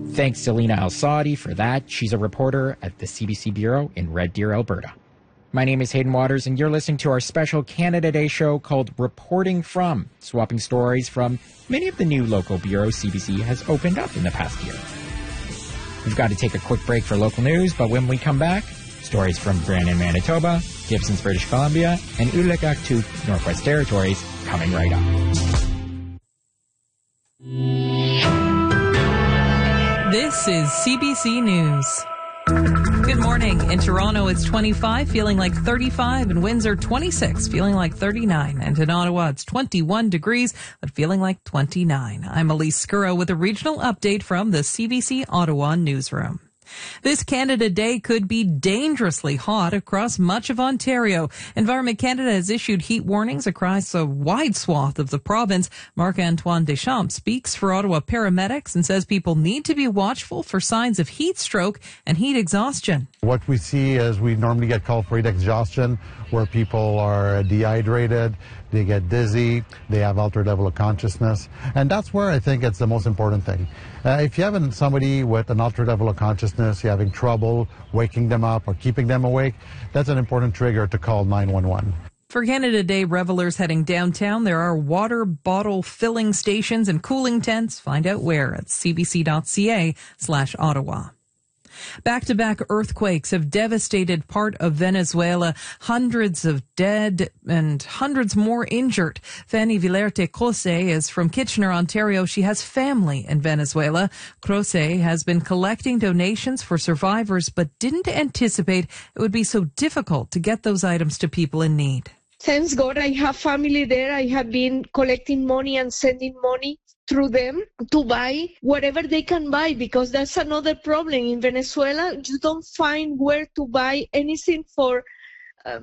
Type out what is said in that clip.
Thanks to Lena Al-Saadi for that. She's a reporter at the CBC Bureau in Red Deer, Alberta. My name is Hayden Waters, and you're listening to our special Canada Day show called Reporting From, swapping stories from many of the new local bureaus CBC has opened up in the past year. We've got to take a quick break for local news, but when we come back, stories from Brandon, Manitoba, Gibson's, British Columbia, and Ulug'ak Northwest Territories coming right up. This is CBC News. Good morning. In Toronto, it's 25, feeling like 35. In Windsor, 26, feeling like 39. And in Ottawa, it's 21 degrees, but feeling like 29. I'm Elise Scurro with a regional update from the CBC Ottawa newsroom. This Canada Day could be dangerously hot across much of Ontario. Environment Canada has issued heat warnings across a wide swath of the province. Marc-Antoine Deschamps speaks for Ottawa paramedics and says people need to be watchful for signs of heat stroke and heat exhaustion. What we see is we normally get called for heat exhaustion, where people are dehydrated, they get dizzy, they have altered level of consciousness. And that's where I think it's the most important thing. If you have somebody with an altered level of consciousness, you're having trouble waking them up or keeping them awake, that's an important trigger to call 911. For Canada Day revelers heading downtown, there are water bottle filling stations and cooling tents. Find out where at cbc.ca/Ottawa. Back-to-back earthquakes have devastated part of Venezuela. Hundreds of dead and hundreds more injured. Fanny Vilerte Crose is from Kitchener, Ontario. She has family in Venezuela. Crose has been collecting donations for survivors, but didn't anticipate it would be so difficult to get those items to people in need. Thanks God I have family there. I have been collecting money and sending money through them to buy whatever they can buy, because that's another problem in Venezuela. You don't find where to buy anything for